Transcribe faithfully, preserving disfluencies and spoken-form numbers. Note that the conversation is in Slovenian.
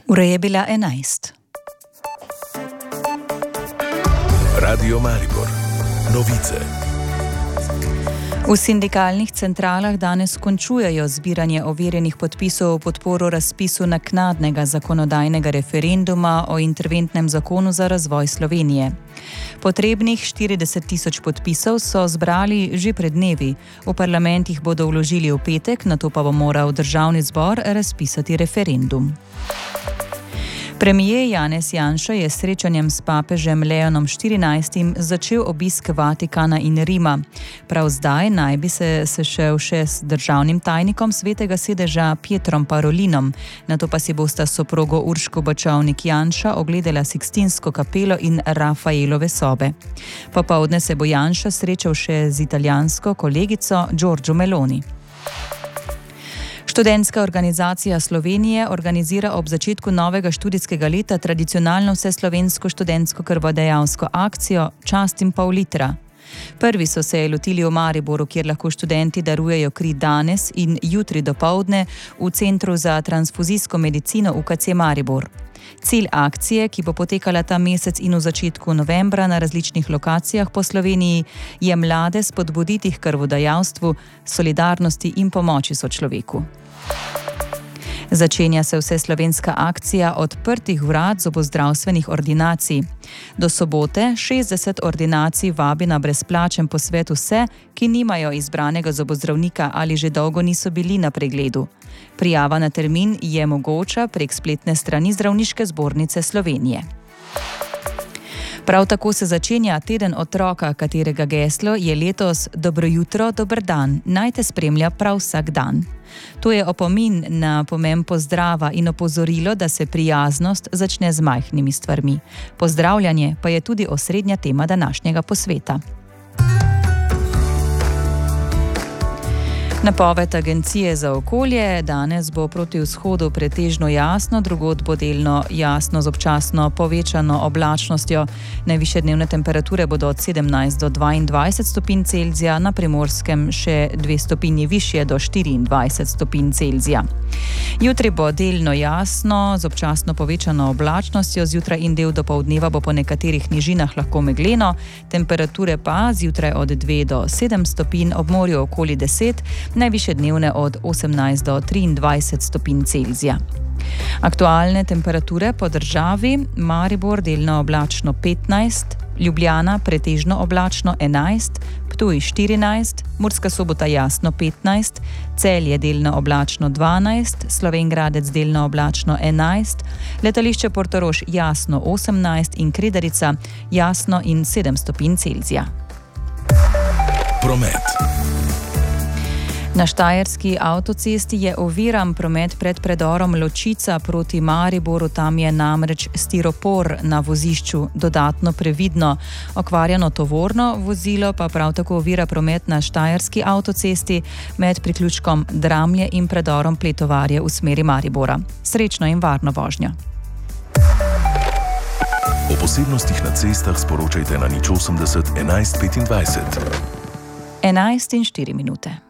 Ura je bila enajst. Radio Maribor. Novice. V sindikalnih centralah danes končujejo zbiranje overjenih podpisov v podporo razpisu naknadnega zakonodajnega referenduma o interventnem zakonu za razvoj Slovenije. Potrebnih štirideset tisoč podpisov so zbrali že pred dnevi. V parlament jih bodo vložili v petek, nato pa bo moral državni zbor razpisati referendum. Premijer Janez Janša je s srečanjem s papežem Leonom štirinajstim začel obisk Vatikana in Rima. Prav zdaj naj bi se sešel še s državnim tajnikom Svetega sedeža Pietrom Parolinom, nato pa si bosta soprogo Urško Bačovnik Janša ogledala Sikstinsko kapelo in Rafaelove sobe. Popoldne se bo Janša srečal še z italijansko kolegico Giorgio Meloni. Študentska organizacija Slovenije organizira ob začetku novega študijskega leta tradicionalno vseslovensko študentsko krvodajalsko akcijo Čast in pol litra. Prvi so se lotili v Mariboru, kjer lahko študenti darujejo kri danes in jutri dopoldne v Centru za transfuzijsko medicino U K C Maribor. Cilj akcije, ki bo potekala ta mesec in v začetku novembra na različnih lokacijah po Sloveniji, je mlade spodbuditi k krvodajalstvu, solidarnosti in pomoči sočloveku. Začenja se vseslovenska akcija odprtih vrat zobozdravstvenih ordinacij. Do sobote šestdeset ordinacij vabi na brezplačen posvet vse, ki nimajo izbranega zobozdravnika ali že dolgo niso bili na pregledu. Prijava na termin je mogoča prek spletne strani Zdravniške zbornice Slovenije. Prav tako se začenja teden otroka, katerega geslo je letos Dobro jutro, dober dan, naj te spremlja prav vsak dan. To je opomin na pomen pozdrava in opozorilo, da se prijaznost začne z majhnimi stvarmi. Pozdravljanje pa je tudi osrednja tema današnjega posveta. Napoved Agencije za okolje: danes bo proti vzhodu pretežno jasno, drugod bo delno jasno z občasno povečano oblačnostjo. Najvišje dnevne temperature bodo od sedemnajst do dvaindvajset stopinj Celzija, na Primorskem še dve stopinji višje do štiriindvajset stopinj Celzija. Jutri bo delno jasno z občasno povečano oblačnostjo, zjutraj in del dopoldneva bo po nekaterih nižinah lahko megleno, temperature pa zjutraj od dve do sedem stopinj, ob morju okoli deset, najvišje dnevne od osemnajst do triindvajset stopinj Celzija. Aktualne temperature po državi: Maribor delno oblačno petnajst, Ljubljana pretežno oblačno enajst, Ptuj štirinajst, Murska Sobota jasno petnajst, Celje delno oblačno dvanajst, Slovenj Gradec delno oblačno enajst, letališče Portorož jasno osemnajst in Kredarica jasno in sedem stopinj Celzija. Promet. Na štajerski avtocesti je oviran promet pred predorom Ločica proti Mariboru, tam je namreč stiropor na vozišču. Dodatno previdno okvarjeno tovorno vozilo pa prav tako ovira promet na štajerski avtocesti med priključkom Dramlje in predorom Pletovarje v smeri Maribora. Srečno in varno vožnjo. O posebnostih na cestah sporočajte na nič osemdeset enajst petindvajset. enajst in štiri minute.